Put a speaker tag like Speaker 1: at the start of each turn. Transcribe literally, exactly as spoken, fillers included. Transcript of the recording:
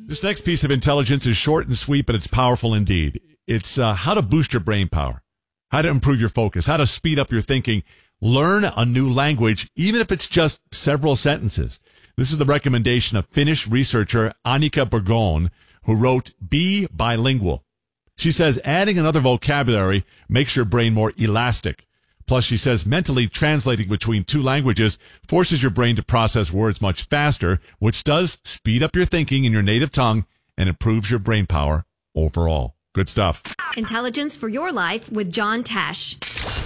Speaker 1: This next piece of intelligence is short and sweet, but it's powerful indeed. It's uh, how to boost your brain power, how to improve your focus, how to speed up your thinking. Learn a new language, even if it's just several sentences. This is the recommendation of Finnish researcher Annika Bergone, who wrote Be Bilingual. She says adding another vocabulary makes your brain more elastic. Plus, she says mentally translating between two languages forces your brain to process words much faster, which does speed up your thinking in your native tongue and improves your brain power overall. Good stuff.
Speaker 2: Intelligence for your life with John Tesh.